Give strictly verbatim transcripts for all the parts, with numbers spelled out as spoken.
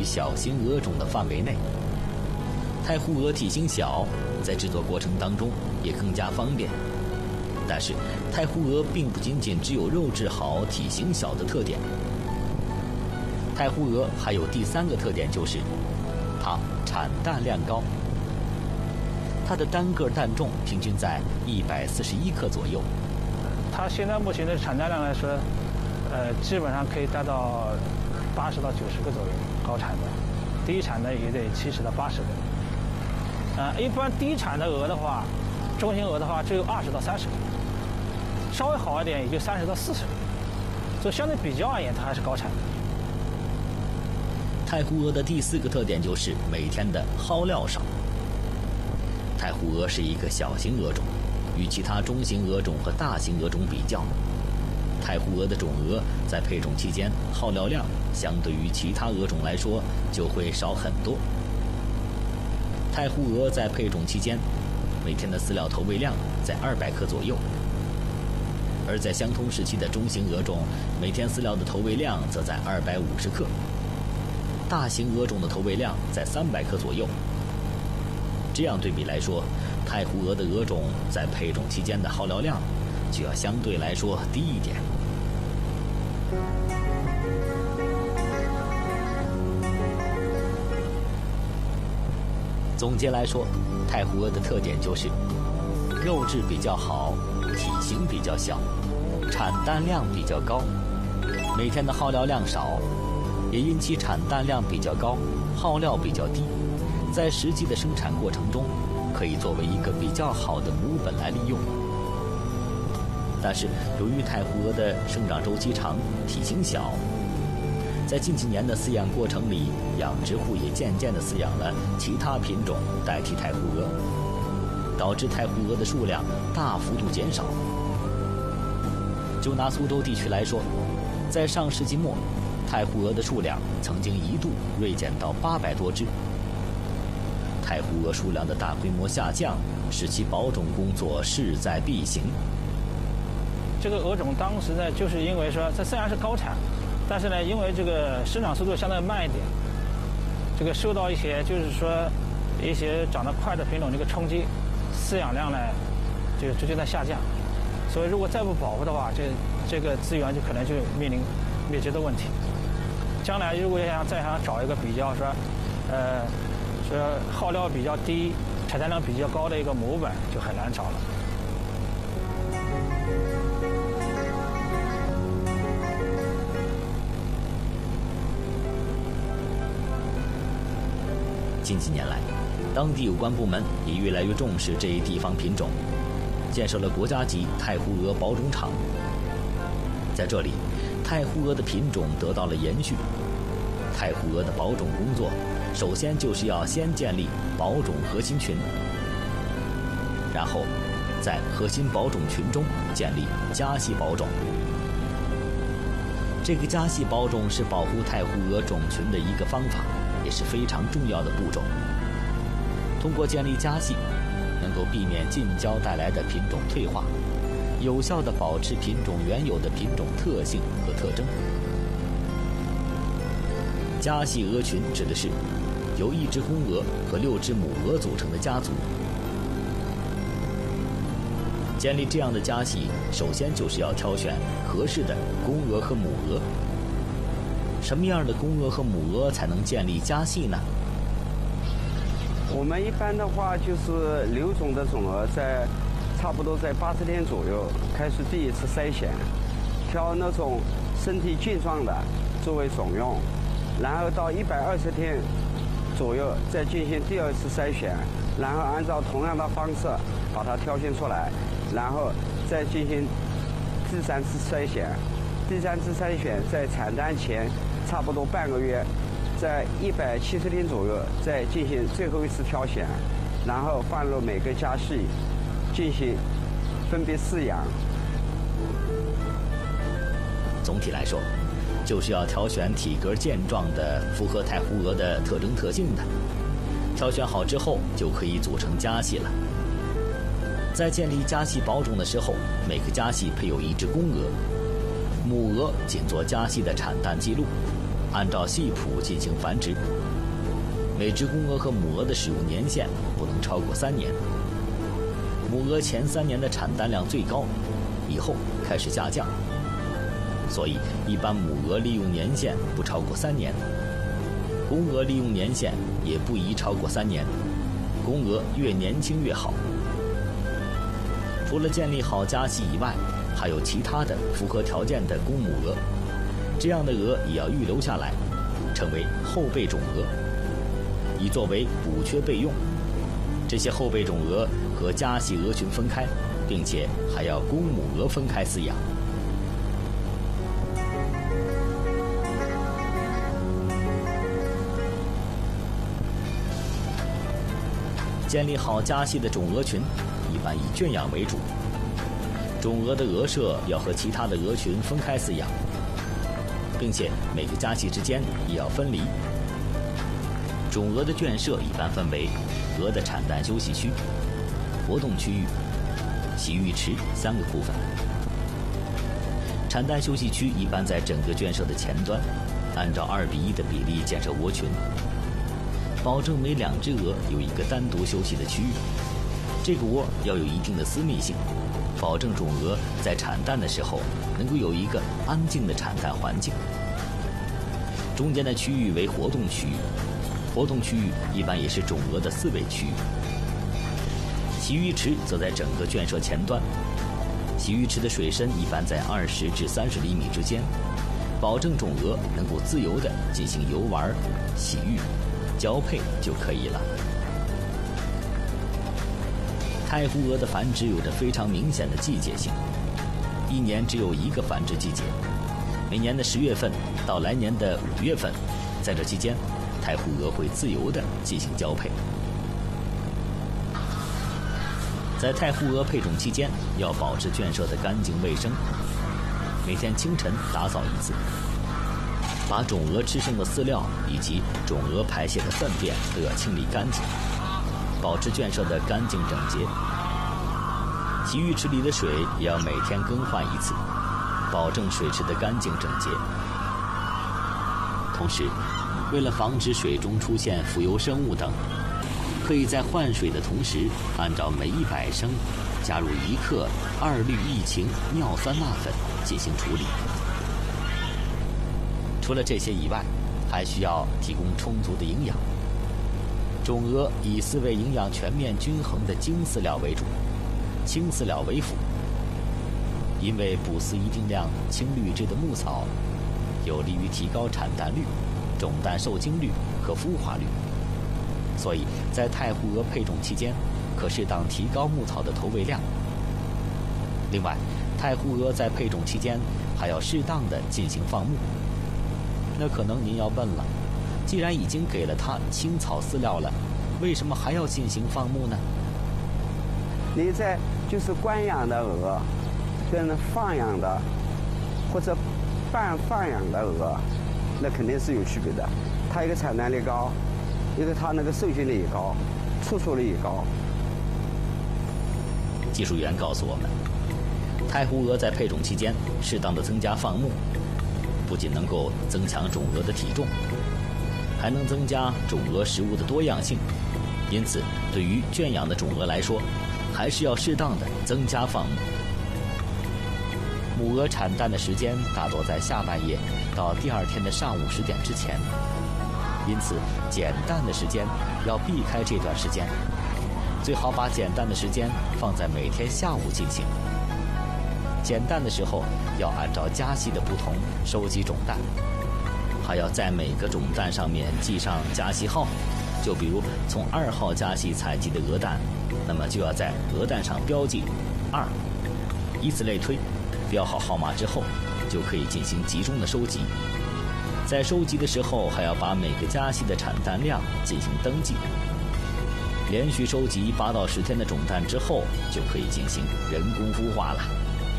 小型鹅种的范围内。太湖鹅体型小，在制作过程当中也更加方便。但是太湖鹅并不仅仅只有肉质好、体型小的特点。太湖鹅还有第三个特点，就是它产蛋量高。它的单个蛋重平均在一百四十一克左右。 它现在目前的产蛋量来说，呃，基本上可以达到八十到九十个左右，高产的，低产的也得七十到八十个。呃，一般低产的鹅的话，中型鹅的话只有二十到三十个，稍微好一点也就三十到四十个，所以相对比较而言，它还是高产的。 太湖鹅的第四个特点就是每天的耗料少。太湖鹅是一个小型鹅种，与其他中型鹅种和大型鹅种比较，太湖鹅的种鹅在配种期间耗料量相对于其他鹅种来说就会少很多。太湖鹅在配种期间，每天的饲料投喂量在二百克左右，而在相同时期的中型鹅种，每天饲料的投喂量则在二百五十克，大型鹅种的投喂量在三百克左右。这样对比来说，太湖鹅的鹅种在配种期间的耗料量就要相对来说低一点。总结来说，太湖鹅的特点就是肉质比较好，体型比较小，产蛋量比较高，每天的耗料量少，也因其产蛋量比较高，耗料比较低，在实际的生产过程中可以作为一个比较好的母本来利用。但是由于太湖鹅的生长周期长，体型小，在近几年的饲养过程里，养殖户也渐渐地饲养了其他品种代替太湖鹅，导致太湖鹅的数量大幅度减少。就拿苏州地区来说，在上世纪末，太湖鹅的数量曾经一度锐减到八百多只。太湖鹅数量的大规模下降，使其保种工作势在必行。 这个鹅种当时呢，就是因为说它虽然是高产，但是呢，因为这个生长速度相对慢一点，这个受到一些就是说一些长得快的品种这个冲击，饲养量呢就逐渐在下降。所以如果再不保护的话，这这个资源就可能就面临灭绝的问题。将来如果想再想找一个比较说，呃，说耗料比较低、产蛋量比较高的一个母本，就很难找了。 近几年来，当地有关部门也越来越重视这一地方品种，建设了国家级太湖鹅保种场。在这里，太湖鹅的品种得到了延续。太湖鹅的保种工作，首先就是要先建立保种核心群，然后在核心保种群中建立家系保种。这个家系保种是保护太湖鹅种群的一个方法，也是非常重要的步骤。通过建立家系，能够避免近交带来的品种退化，有效地保持品种原有的品种特性和特征。家系鹅群指的是由一只公鹅和六只母鹅组成的家族。建立这样的家系，首先就是要挑选合适的公鹅和母鹅。什么样的公鹅和母鹅才能建立家系呢？ 我们一般的话就是留种的种鹅在差不多在八十天左右开始第一次筛选，挑那种身体健壮的作为种用，然后到一百二十天左右再进行第二次筛选，然后按照同样的方式把它挑选出来，然后再进行第三次筛选。第三次筛选在产蛋前差不多半个月，在一百七十天左右再进行最后一次挑选，然后放入每个家系进行分别饲养。 总体来说，就是要挑选体格健壮的、符合太湖鹅的特征特性的。挑选好之后，就可以组成家系了。在建立家系保种的时候，每个家系配有一只公鹅，母鹅仅做家系的产蛋记录， 按照系谱进行繁殖。每只公鹅和母鹅的使用年限不能超过三年。母鹅前三年的产蛋量最高，以后开始下降。所以，一般母鹅利用年限不超过三年，公鹅利用年限也不宜超过三年。公鹅越年轻越好。除了建立好家系以外，还有其他的符合条件的公母鹅，这样的鹅也要预留下来，称为后备种鹅，以作为补缺备用。这些后备种鹅和家系鹅群分开，并且还要公母鹅分开饲养。建立好家系的种鹅群，一般以圈养为主。种鹅的鹅舍要和其他的鹅群分开饲养，并且每个家系之间也要分离。种鹅的圈舍一般分为鹅的产蛋休息区、活动区域、洗浴池三个部分。产蛋休息区一般在整个圈舍的前端，按照二比一的比例建设窝群，保证每两只鹅有一个单独休息的区域。这个窝要有一定的私密性，保证种鹅在产蛋的时候能够有一个安静的产蛋环境。中间的区域为活动区域，活动区域一般也是种鹅的饲喂区域。洗浴池则在整个圈舍前端，洗浴池的水深一般在二十至三十厘米之间，保证种鹅能够自由地进行游玩、洗浴、交配就可以了。太湖鹅的繁殖有着非常明显的季节性，一年只有一个繁殖季节，每年的十月份到来年的五月份，在这期间，太湖鹅会自由地进行交配。在太湖鹅配种期间，要保持圈舍的干净卫生，每天清晨打扫一次，把种鹅吃剩的饲料以及种鹅排泄的粪便都要清理干净，保持圈舍的干净整洁。洗浴池里的水也要每天更换一次，保证水池的干净整洁。同时，为了防止水中出现浮游生物等，可以在换水的同时，按照每一百升加入一克二氯异氰尿酸钠粉进行处理。除了这些以外，还需要提供充足的营养。种鹅以饲喂营养全面均衡的精饲料为主，轻饲料为辅。因为补饲一定量青绿质的牧草，有利于提高产蛋率、种蛋受精率和孵化率，所以在太湖鹅配种期间，可适当提高牧草的投喂量。另外，太湖鹅在配种期间还要适当的进行放牧。那可能您要问了，既然已经给了它青草饲料了，为什么还要进行放牧呢？ 你在就是关养的鹅，跟放养的或者半放养的鹅，那肯定是有区别的。它一个产蛋率高，一个它那个受精率也高，出熟率也高。 技术员告诉我们，太湖鹅在配种期间适当的增加放牧，不仅能够增强种鹅的体重，还能增加种鹅食物的多样性。因此，对于圈养的种鹅来说，还是要适当的增加放牧。母鹅产蛋的时间大多在下半夜到第二天的上午十点之前，因此捡蛋的时间要避开这段时间，最好把捡蛋的时间放在每天下午进行。捡蛋的时候要按照家系的不同收集种蛋，还要在每个种蛋上面记上家系号。就比如从二号家系采集的鹅蛋，那么就要在鹅蛋上标记二，以此类推。标好号码之后，就可以进行集中的收集。在收集的时候，还要把每个家系的产蛋量进行登记。连续收集八到十天的种蛋之后，就可以进行人工孵化了。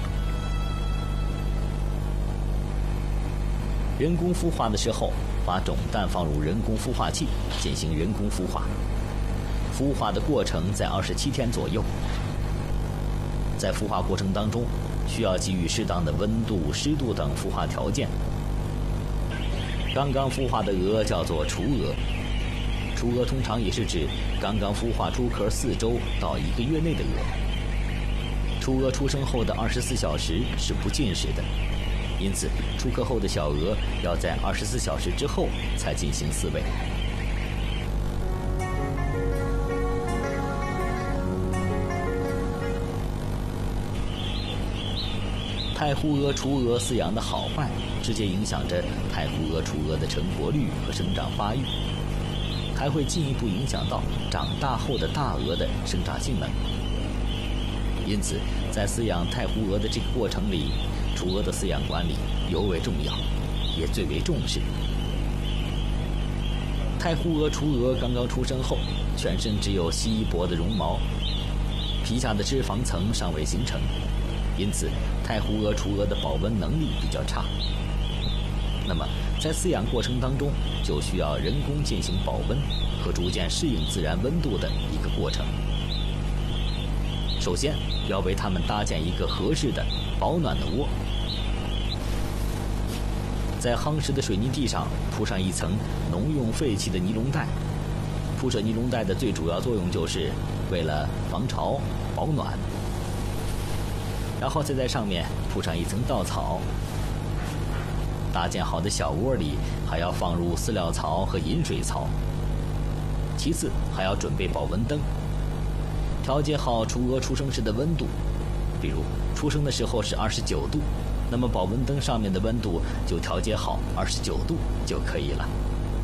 人工孵化的时候，把种蛋放入人工孵化器进行人工孵化。孵化的过程在二十七天左右。在孵化过程当中，需要给予适当的温度、湿度等孵化条件。 刚刚孵化的鹅叫做雏鹅，雏鹅通常也是指刚刚孵化出壳四周到一个月内的鹅。雏鹅出生后的二十四小时是不进食的，因此出壳后的小鹅要在二十四小时之后才进行饲喂。太湖鹅、雏鹅饲养的好坏，直接影响着太湖鹅、雏鹅的成活率和生长发育，还会进一步影响到长大后的大鹅的生长性能。因此，在饲养太湖鹅的这个过程里，雏鹅的饲养管理尤为重要，也最为重视。太湖鹅、雏鹅刚刚出生后，全身只有稀薄的绒毛，皮下的脂肪层尚未形成，因此太湖鹅、雏鹅的保温能力比较差。那么，在饲养过程当中，就需要人工进行保温和逐渐适应自然温度的一个过程。首先，要为它们搭建一个合适的保暖的窝，在夯实的水泥地上铺上一层农用废弃的尼龙带。铺设尼龙带的最主要作用就是为了防潮、保暖。然后再在上面铺上一层稻草。搭建好的小窝里还要放入饲料槽和饮水槽。其次还要准备保温灯，调节好雏鹅出生时的温度，比如出生的时候是二十九度，那么保温灯上面的温度就调节好二十九度就可以了。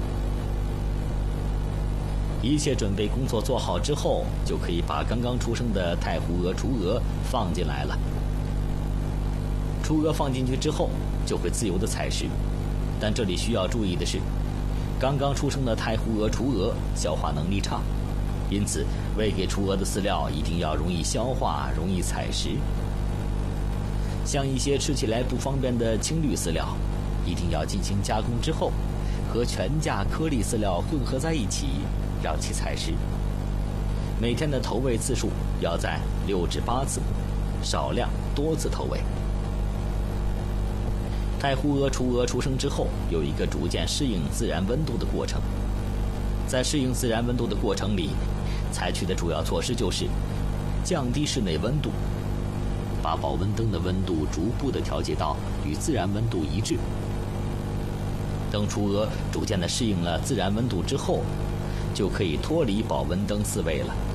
一切准备工作做好之后，就可以把刚刚出生的太湖鹅、雏鹅放进来了。雏鹅放进去之后，就会自由地采食，但这里需要注意的是，刚刚出生的太湖鹅、雏鹅消化能力差，因此喂给雏鹅的饲料一定要容易消化、容易采食。像一些吃起来不方便的青绿饲料，一定要进行加工之后，和全价颗粒饲料混合在一起，让其采食。每天的投喂次数要在六至八次，少量多次投喂。太湖鹅、雏鹅出生之后，有一个逐渐适应自然温度的过程。在适应自然温度的过程里，采取的主要措施就是降低室内温度，把保温灯的温度逐步地调节到与自然温度一致。等雏鹅逐渐地适应了自然温度之后，就可以脱离保温灯饲喂了。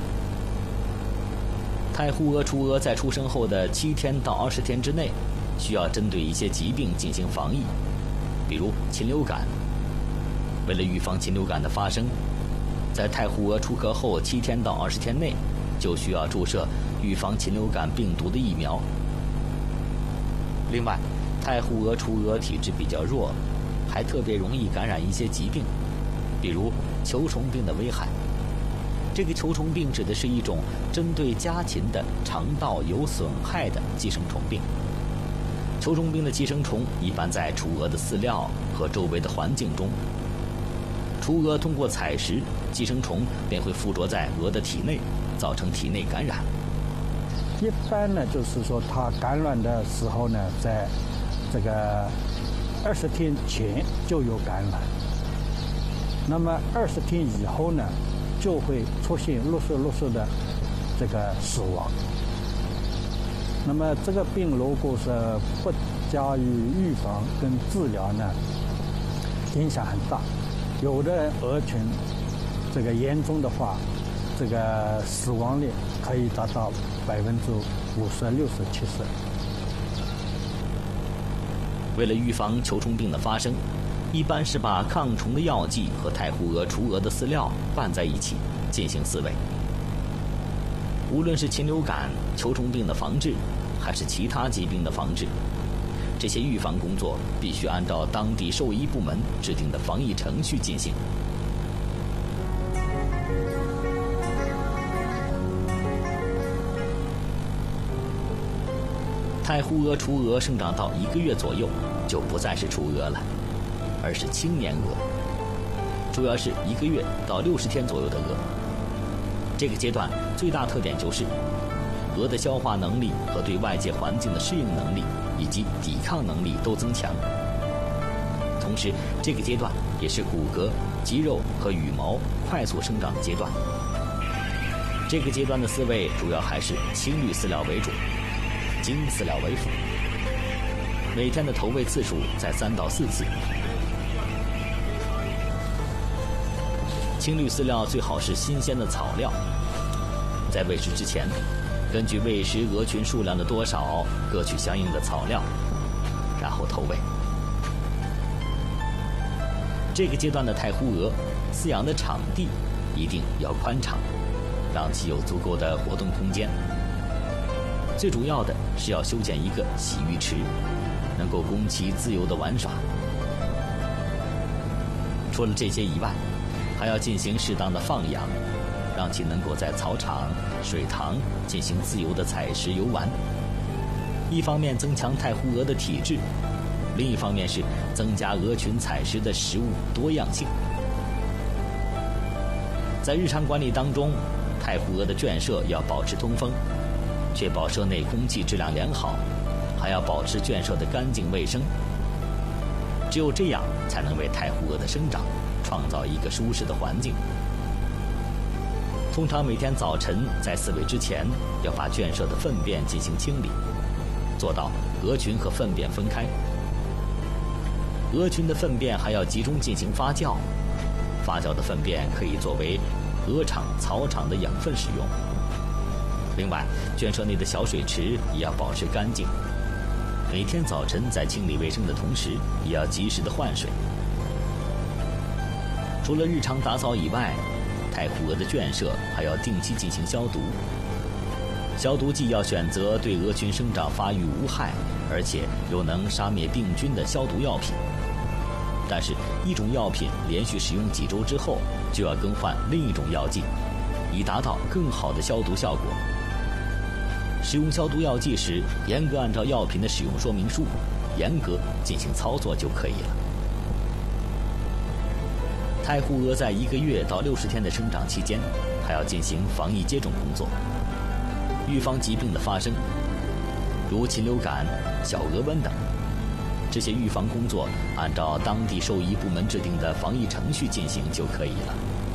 太湖鹅、雏鹅在出生后的七天到二十天之内，需要针对一些疾病进行防疫，比如禽流感。为了预防禽流感的发生，在太湖鹅出壳后七天到二十天内，就需要注射预防禽流感病毒的疫苗。另外，太湖鹅、雏鹅体质比较弱，还特别容易感染一些疾病，比如球虫病的危害。这个球虫病指的是一种针对家禽的肠道有损害的寄生虫病。球虫病的寄生虫一般在雏鹅的饲料和周围的环境中，雏鹅通过采食，寄生虫便会附着在鹅的体内，造成体内感染。 一般呢，就是说它感染的时候呢，在这个二十天前就有感染，那么二十天以后呢，就会出现陆续陆续的这个死亡。那么这个病如果是不加以预防跟治疗呢，影响很大。有的鹅群这个严重的话，这个死亡率可以达到百分之五十、六十、七十。 为了预防球虫病的发生，一般是把抗虫的药剂和太湖鹅、雏鹅的饲料拌在一起进行饲喂。无论是禽流感、球虫病的防治，还是其他疾病的防治，这些预防工作必须按照当地兽医部门制定的防疫程序进行。太湖鹅、雏鹅生长到一个月左右，就不再是雏鹅了，而是青年鹅，主要是一个月到六十天左右的鹅。这个阶段最大特点就是鹅的消化能力和对外界环境的适应能力以及抵抗能力都增强。 同时这个阶段也是骨骼、肌肉和羽毛快速生长的阶段。这个阶段的饲喂主要还是青绿饲料为主，精饲料为辅。每天的投喂次数在三到四次。青绿饲料最好是新鲜的草料，在喂食之前，根据喂食鹅群数量的多少，各取相应的草料，然后投喂。这个阶段的太湖鹅饲养的场地一定要宽敞，让其有足够的活动空间。最主要的是要修建一个洗浴池，能够供其自由的玩耍。除了这些以外，还要进行适当的放养，让其能够在草场、水塘进行自由的采食游玩。一方面增强太湖鹅的体质，另一方面是增加鹅群采食的食物多样性。在日常管理当中，太湖鹅的圈舍要保持通风，确保舍内空气质量良好，还要保持圈舍的干净卫生。只有这样，才能为太湖鹅的生长创造一个舒适的环境。通常每天早晨在饲喂之前，要把圈舍的粪便进行清理，做到鹅群和粪便分开。鹅群的粪便还要集中进行发酵，发酵的粪便可以作为鹅场、草场的养分使用。另外，圈舍内的小水池也要保持干净，每天早晨在清理卫生的同时，也要及时的换水。除了日常打扫以外，太湖鹅的圈舍还要定期进行消毒。消毒剂要选择对鹅群生长发育无害，而且又能杀灭病菌的消毒药品。但是，一种药品连续使用几周之后，就要更换另一种药剂，以达到更好的消毒效果。使用消毒药剂时，严格按照药品的使用说明书，严格进行操作就可以了。太湖鹅在一个月到六十天的生长期间，还要进行防疫接种工作，预防疾病的发生，如禽流感、小鹅瘟等。这些预防工作按照当地兽医部门制定的防疫程序进行就可以了。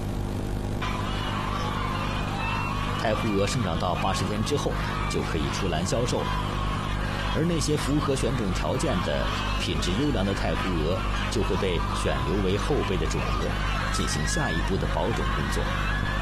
太湖鹅生长到八十天之后，就可以出栏销售了。而那些符合选种条件的、品质优良的太湖鹅，就会被选留为后备的种鹅，进行下一步的保种工作。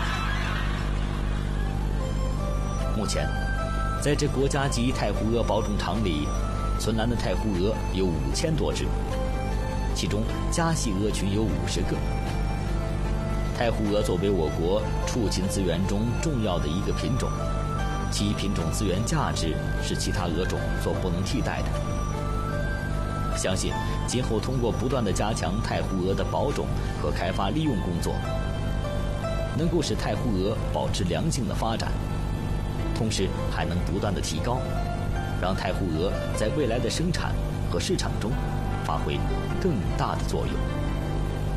目前，在这国家级太湖鹅保种场里，存栏的太湖鹅有五千多只，其中家系鹅群有五十个。太湖鹅作为我国畜禽资源中重要的一个品种，其品种资源价值是其他鹅种所不能替代的。相信今后通过不断的加强太湖鹅的保种和开发利用工作，能够使太湖鹅保持良性的发展，同时还能不断的提高，让太湖鹅在未来的生产和市场中发挥更大的作用。